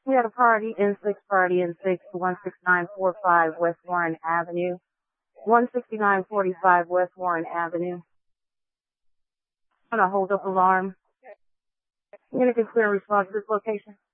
We had a party in 16945 West Warren Avenue. 16945 West Warren Avenue. On a hold-up alarm. I'm going to get clear response to this location.